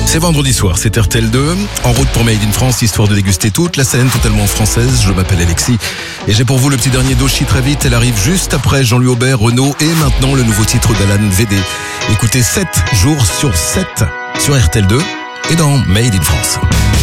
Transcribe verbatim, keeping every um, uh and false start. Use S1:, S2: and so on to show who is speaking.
S1: C'est vendredi soir, c'est R T L deux, en route pour Made in France, histoire de déguster toute la scène totalement française. Je m'appelle Alexis et j'ai pour vous le petit dernier d'Oshi très vite. Elle arrive juste après Jean-Louis Aubert, Renaud et maintenant le nouveau titre d'Alan V D. Écoutez sept jours sur sept sur R T L deux et dans Made in France.